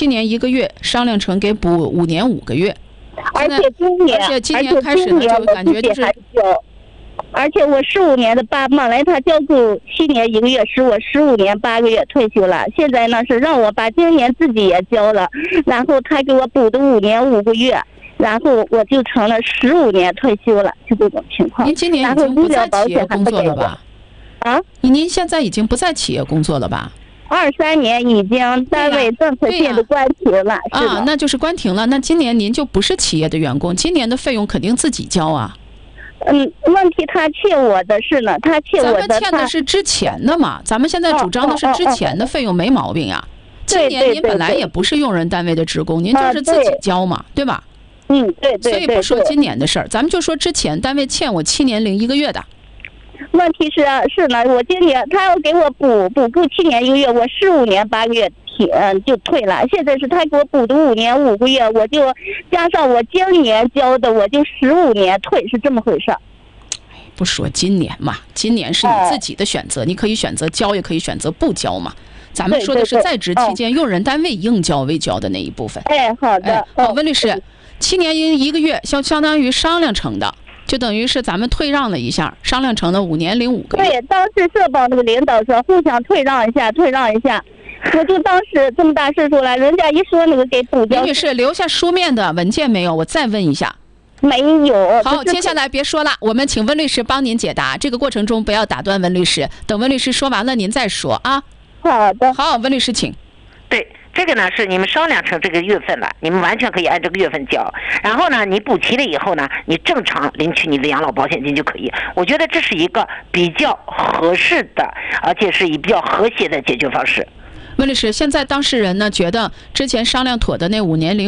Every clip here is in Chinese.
7年1个月，商量成给补5年5个月。 而且今年开始呢，就感觉就是。 而且我15年的本来他交够7年1个月，使我15年8个月退休了。现在呢是让我把今年自己也交了，然后他给我补的5年5个月，然后我就成了15年退休了，就这种情况。 您今年已经不在企业工作了吧？ 啊？ 您现在已经不在企业工作了吧 ？23年已经单位政策性的关停了，是啊，那就是关停了。那今年您就不是企业的员工，今年的费用肯定自己交啊。 问题他欠我的是呢，他欠我的， 咱们欠的是之前的嘛，咱们现在主张的是之前的费用，没毛病呀。今年您本来也不是用人单位的职工，您就是自己交嘛，对吧？ 对。 所以不说今年的事儿，咱们就说之前单位欠我7年零1个月的。 问题是呢，我今年他要给我补够7年1个月，我15年8个月就退了。现在是他给我补的5年5个月，我就加上我今年交的，我就15年退，是这么回事。 不说今年嘛，今年是你自己的选择，你可以选择交，也可以选择不交嘛。咱们说的是在职期间用人单位应交未交的那一部分。 好的。 好，温律师，7年1个月相当于商量成的。就等于是咱们退让了一下，商量成了5年零5个月。 对，当时社保那个领导说互相退让一下，我就当时这么大岁数了，人家一说那个给补交。 李女士，留下书面的文件没有？我再问一下。 没有。 好，接下来别说了，我们请温律师帮您解答。这个过程中不要打断温律师，等温律师说完了您再说啊。 好的。 好，温律师请。 对。这个呢是你们商量成这个月份了，你们完全可以按这个月份交。然后呢，你补齐了以后呢，你正常领取你的养老保险金就可以。我觉得这是一个比较合适的，而且是以比较和谐的解决方式。 温律师，现在当事人呢觉得之前商量妥的那5年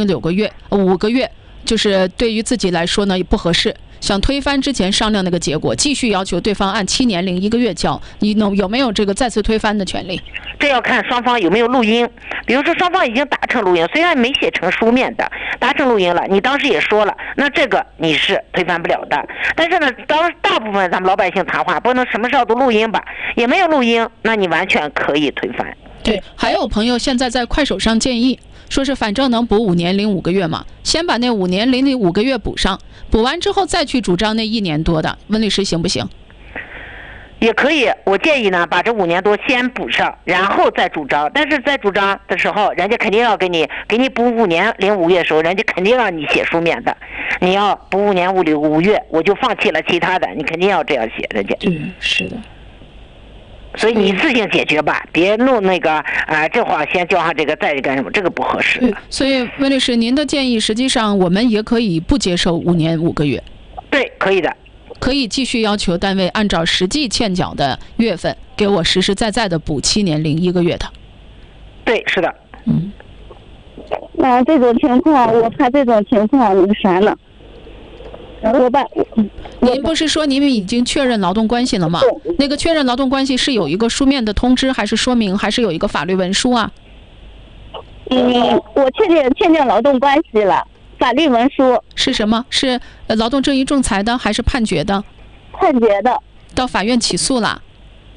05个月，就是对于自己来说呢不合适，想推翻之前商量那个结果，继续要求对方按7年1个月交，你有没有这个再次推翻的权利？ 这要看双方有没有录音。比如说双方已经达成录音，虽然没写成书面的，达成录音了，你当时也说了，那这个你是推翻不了的。但是呢，大部分咱们老百姓谈话不能什么时候都录音吧，也没有录音，那你完全可以推翻。 对，还有朋友现在在快手上建议，说是反正能补5年0 5个月嘛，先把那5年0 5个月补上，补完之后再去主张那1年多的，温律师行不行？ 也可以，我建议呢，把这5年多先补上，然后再主张。但是在主张的时候，人家肯定要给你补5年0 5月的时候，人家肯定让你写书面的。你要补5年5月，我就放弃了其他的，你肯定要这样写，人家。 是的。 所以你自行解决吧，别弄那个这话先交上这个，再干什么，这个不合适。 所以温律师，您的建议实际上我们也可以不接受5年5个月。 对，可以的。 可以继续要求单位按照实际欠缴的月份给我实实在在的补7年0 1个月的。 对，是的。 那这种情况，我怕这种情况那个啥呢？ 您不是说你们已经确认劳动关系了吗？那个确认劳动关系是有一个书面的通知，还是说明，还是有一个法律文书啊？ 我确定劳动关系了。法律文书是什么？是劳动正义仲裁的还是判决的？ 判决的。 到法院起诉了。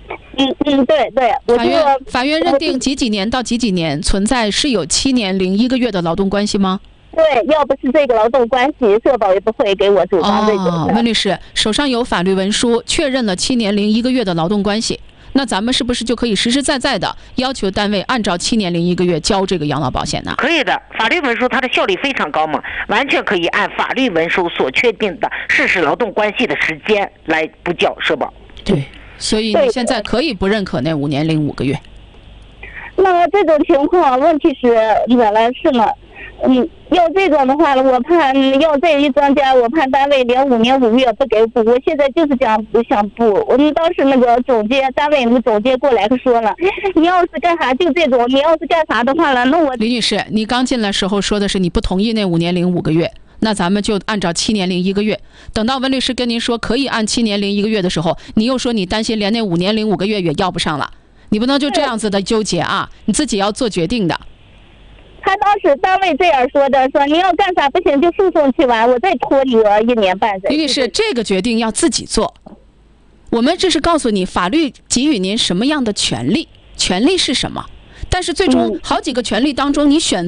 对。 法院认定几年到几年存在是有7年0 1个月的劳动关系吗？ 对，要不是这个劳动关系，社保也不会给我主张这个。 温律师手上有法律文书确认了7年0 1个月的劳动关系，那咱们是不是就可以实实在在的要求单位按照7年0 1个月交这个养老保险呢？ 可以的，法律文书它的效力非常高嘛，完全可以按法律文书所确定的事实劳动关系的时间来补缴社保。 对，所以你现在可以不认可那5年0 5个月。 那这种情况，问题是原来是呢。要这种的话，我怕要这一增加，我怕单位连5年5月不给补。我现在就是想补。我们当时那个单位那个总监过来说了，你要是干啥就这种，你要是干啥的话了，那我。 李女士，你刚进来时候说的是你不同意那5年0 5个月，那咱们就按照7年0 1个月。等到温律师跟您说可以按7年0 1个月的时候，你又说你担心连那5年0 5个月也要不上了，你不能就这样子的纠结啊，你自己要做决定的。 他当时单位这样说的，说你要干啥不行就诉讼去完，我再拖你个1年半载。 李女士，这个决定要自己做。我们这是告诉你法律给予您什么样的权利，权利是什么，但是最终好几个权利当中你选